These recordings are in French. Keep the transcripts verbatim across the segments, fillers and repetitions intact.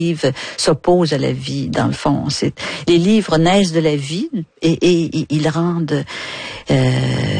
s'oppose à la vie, dans le fond. C'est, les livres naissent de la vie et, et, et ils rendent, euh,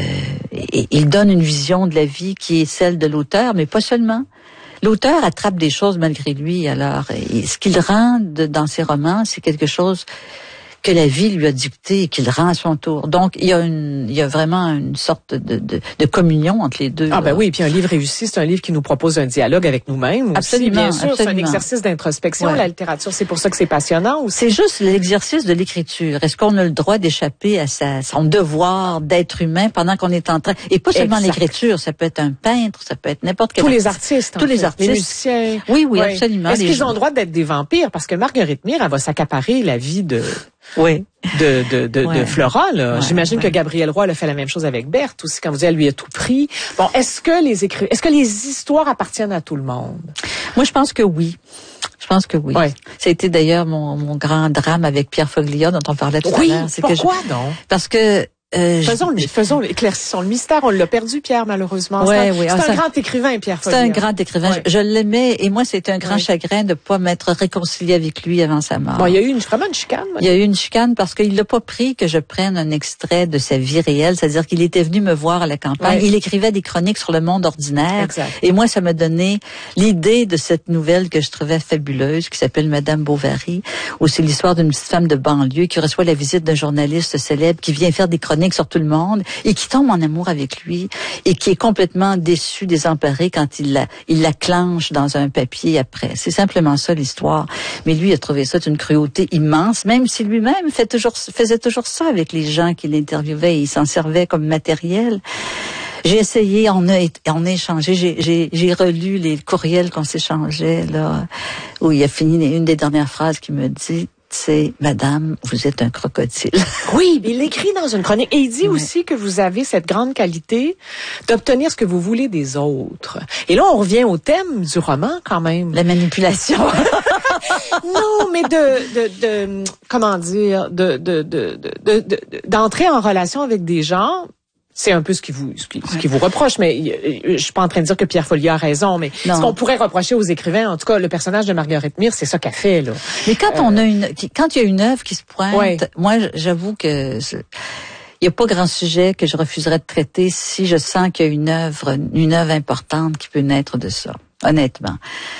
et, ils donnent une vision de la vie qui est celle de l'auteur, mais pas seulement. L'auteur attrape des choses malgré lui, alors, et ce qu'il rend de, dans ses romans, c'est quelque chose que la vie lui a dicté et qu'il rend à son tour. Donc, il y a une, il y a vraiment une sorte de, de, de communion entre les deux. Ah, ben là. oui, puis un livre réussi, c'est un livre qui nous propose un dialogue avec nous-mêmes. Absolument, aussi, bien sûr. absolument. C'est un exercice d'introspection, ouais. La littérature. C'est pour ça que c'est passionnant aussi. C'est juste l'exercice de l'écriture. Est-ce qu'on a le droit d'échapper à sa, son devoir d'être humain pendant qu'on est en train, et pas seulement exact. L'écriture, ça peut être un peintre, ça peut être n'importe quel Tous artiste. les artistes, Tous les fait. artistes. Les musiciens. Oui, oui, ouais. absolument. Est-ce qu'ils gens... ont le droit d'être des vampires? Parce que Marguerite Mire, elle va s'accaparer la vie de... Oui. de de de, ouais. de Flora là. Ouais, J'imagine ouais. que Gabrielle Roy elle a fait la même chose avec Berthe aussi quand vous dites elle lui a tout pris. Bon, est-ce que les écrits est-ce que les histoires appartiennent à tout le monde? Moi je pense que oui. Je pense que oui. Ouais. Ça a été d'ailleurs mon mon grand drame avec Pierre Foglia dont on parlait tout oui, à l'heure, c'est pourquoi que je... donc? Parce que Euh, faisons le, faisons éclaircissons le mystère. On l'a perdu, Pierre, malheureusement. Ouais, c'est un, oui, c'est ça, un grand écrivain, Pierre Foglia. C'est un grand écrivain. Ouais. Je, je l'aimais et moi, c'était un grand ouais. chagrin de pas m'être réconcilié avec lui avant sa mort. Bon, il y a eu une, vraiment une chicane. Il y a eu une chicane parce qu'il l'a pas pris que je prenne un extrait de sa vie réelle, c'est-à-dire qu'il était venu me voir à la campagne. Ouais. Il écrivait des chroniques sur le monde ordinaire. Exact. Et moi, ça m'a donné l'idée de cette nouvelle que je trouvais fabuleuse, qui s'appelle Madame Bovary, où c'est l'histoire d'une petite femme de banlieue qui reçoit la visite d'un journaliste célèbre qui vient faire des chroniques sur tout le monde et qui tombe en amour avec lui et qui est complètement déçu, désemparé quand il la, il la clenche dans un papier après. C'est simplement ça l'histoire. Mais lui a trouvé ça d'une cruauté immense, même si lui-même fait toujours, faisait toujours ça avec les gens qu'il interviewait et il s'en servait comme matériel. J'ai essayé, on a, on a échangé, j'ai, j'ai, j'ai relu les courriels qu'on s'échangeait, là, où il a fini une des dernières phrases qui me dit, c'est « Madame, vous êtes un crocodile ». Oui, mais il écrit dans une chronique. Et il dit oui. aussi que vous avez cette grande qualité d'obtenir ce que vous voulez des autres. Et là, on revient au thème du roman, quand même. La manipulation. Non, mais de, de, de, comment dire, de, de, de, de, de, d'entrer en relation avec des gens. C'est un peu ce qui vous ce qui, ce qui vous reproche, mais je suis pas en train de dire que Pierre Foglia a raison, mais non. Ce qu'on pourrait reprocher aux écrivains, en tout cas le personnage de Marguerite Mire, c'est ça qu'elle fait là. Mais quand euh, on a une, quand il y a une œuvre qui se pointe, ouais. moi j'avoue que il y a pas grand sujet que je refuserais de traiter si je sens qu'il y a une œuvre, une œuvre importante qui peut naître de ça. Honnêtement.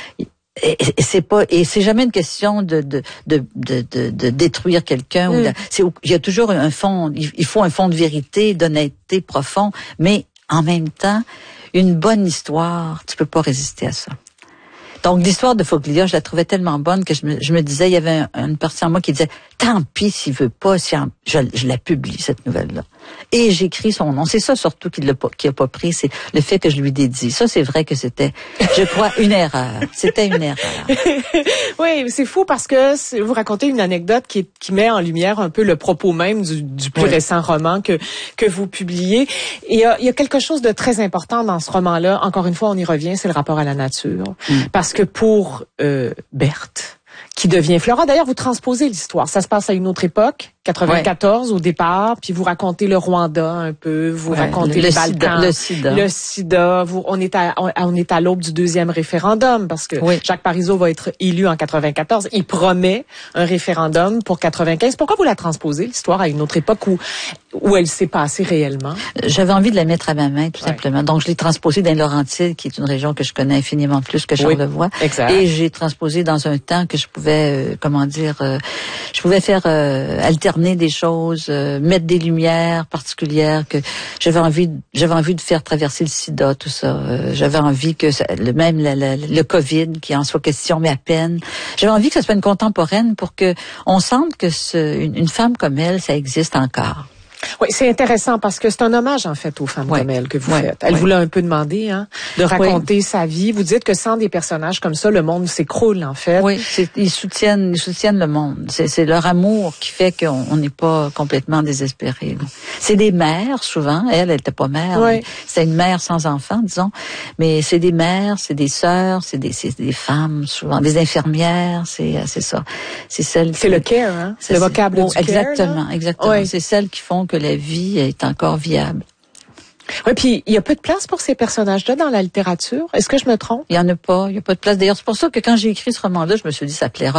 Et, et c'est pas et c'est jamais une question de de de de, de, de détruire quelqu'un mm. ou de, c'est il y a toujours un fond, il faut un fond de vérité, d'honnêteté profond, mais en même temps une bonne histoire, tu peux pas résister à ça. Donc l'histoire de Foglia, je la trouvais tellement bonne que je me, je me disais, il y avait un, une partie en moi qui disait tant pis s'il veut pas, si en, je, je la publie cette nouvelle-là. Et j'écris son nom. C'est ça surtout qu'il l'a pas, qu'il a pas pris, c'est le fait que je lui dédie. Ça, c'est vrai que c'était, je crois, une erreur. C'était une erreur. Oui, c'est fou parce que vous racontez une anecdote qui, qui met en lumière un peu le propos même du, du plus oui. récent roman que que vous publiez. Et il y a, il y a quelque chose de très important dans ce roman-là. Encore une fois, on y revient, c'est le rapport à la nature. Mm. Parce que pour euh, Berthe, qui devient Flora. D'ailleurs, vous transposez l'histoire. Ça se passe à une autre époque, quatre-vingt-quatorze ouais. au départ, puis vous racontez le Rwanda un peu, vous ouais, racontez le, les Balkans, le sida, le sida. Vous, on est à on, on est à l'aube du deuxième référendum parce que oui. Jacques Parizeau va être élu en quatre-vingt-quatorze. Il promet un référendum pour quatre-vingt-quinze. Pourquoi vous la transposez l'histoire à une autre époque où où elle s'est passée réellement? J'avais envie de la mettre à ma main, tout ouais. simplement. Donc, je l'ai transposée dans les Laurentides, qui est une région que je connais infiniment plus que Charlevoix. Oui, exact. Et j'ai transposé dans un temps que je pouvais, euh, comment dire, euh, je pouvais faire euh, alterner des choses, euh, mettre des lumières particulières, que j'avais envie, j'avais envie de faire traverser le sida, tout ça. Euh, j'avais envie que ça, le même la, la, le Covid, qui en soit question, mais à peine. J'avais envie que ça soit une contemporaine pour que on sente que ce, une, une femme comme elle, ça existe encore. Oui, c'est intéressant parce que c'est un hommage en fait aux femmes ouais. comme elle que vous ouais. faites. Elle ouais. vous l'a un peu demandé, hein, de raconter oui. sa vie. Vous dites que sans des personnages comme ça, le monde s'écroule en fait. Oui, c'est, ils soutiennent, ils soutiennent le monde. C'est, c'est leur amour qui fait qu'on n'est pas complètement désespéré. C'est des mères souvent. Elle, elle n'était pas mère. Oui. C'est une mère sans enfant, disons. Mais c'est des mères, c'est des sœurs, c'est des, c'est des femmes souvent, des infirmières. C'est, c'est ça. C'est celles. C'est qui, le care, hein. C'est le vocable oh, du exactement, care. Là. Exactement, oui. C'est celles qui font que la vie est encore viable. Oui, puis il y a peu de place pour ces personnages-là dans la littérature. Est-ce que je me trompe? Il y en a pas, il y a pas de place. D'ailleurs, c'est pour ça que quand j'ai écrit ce roman-là, je me suis dit ça plaira